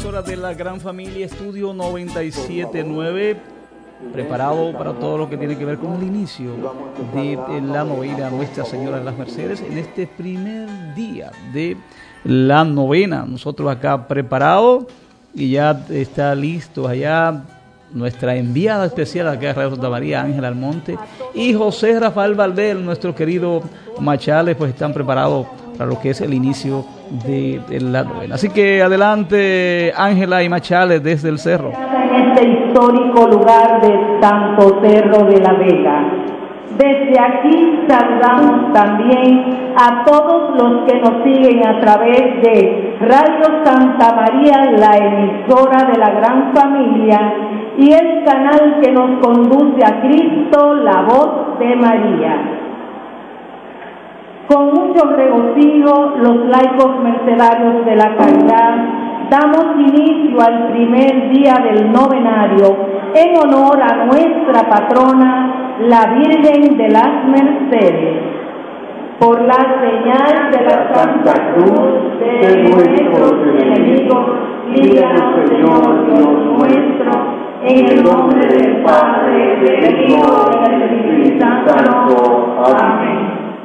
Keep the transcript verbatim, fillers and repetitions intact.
emisora de la Gran Familia, Estudio noventa y siete punto nueve, preparado para todo lo que tiene que ver con el inicio de la novena Nuestra Señora de las Mercedes, en este primer día de la novena. Nosotros acá preparados y ya está listo allá nuestra enviada especial acá de Radio Santa María, Ángela Almonte, y José Rafael Valdés, nuestro querido Machales, pues están preparados para lo que es el inicio de, de la novena. Así que adelante, Ángela y Machales, desde el cerro. En este histórico lugar de Santo Cerro de la Vega. Desde aquí saludamos también a todos los que nos siguen a través de Radio Santa María, la emisora de la Gran Familia, y el canal que nos conduce a Cristo, la voz de María. Con mucho regocijo, los laicos mercedarios de la caridad damos inicio al primer día del novenario en honor a nuestra patrona, la Virgen de las Mercedes. Por la señal de la Santa Cruz de nuestros enemigos, líbranos, Señor Dios nuestro, en el nombre del Padre, del Hijo y del Espíritu Santo. Amén.